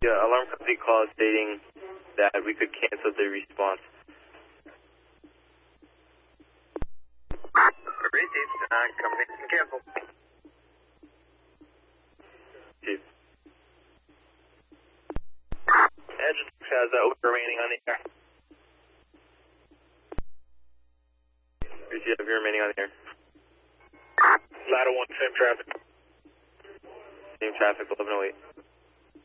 Yeah, alarm company call stating that we could cancel the response. Received. Combination canceled. Chief. Engine has open remaining on the air. Receive you remaining on the air. Ladder 1, same traffic. Same traffic, 1108.